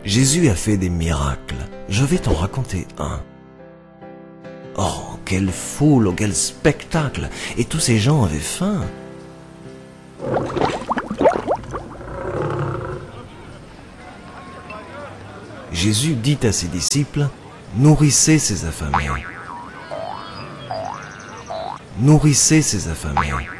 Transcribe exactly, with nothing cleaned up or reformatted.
Jésus a fait des miracles. Je vais t'en raconter un. Oh, quelle foule, oh, quel spectacle! Et tous ces gens avaient faim. Jésus dit à ses disciples, « Nourrissez ces affamés. Nourrissez ces affamés.